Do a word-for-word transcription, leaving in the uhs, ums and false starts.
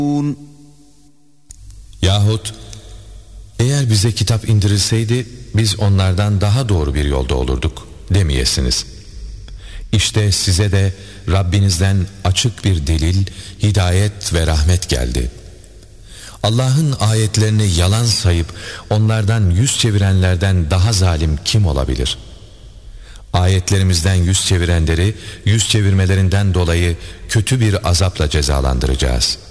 Yahut eğer bize kitap indirilseydi biz onlardan daha doğru bir yolda olurduk demeyesiniz. İşte size de Rabbinizden açık bir delil, hidayet ve rahmet geldi. Allah'ın ayetlerini yalan sayıp onlardan yüz çevirenlerden daha zalim kim olabilir? Ayetlerimizden yüz çevirenleri yüz çevirmelerinden dolayı kötü bir azapla cezalandıracağız.